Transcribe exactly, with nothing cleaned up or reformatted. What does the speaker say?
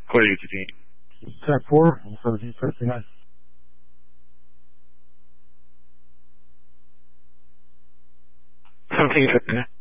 Clear U T T. Track four, seventeen thirty-nine. seventeen fifty-nine.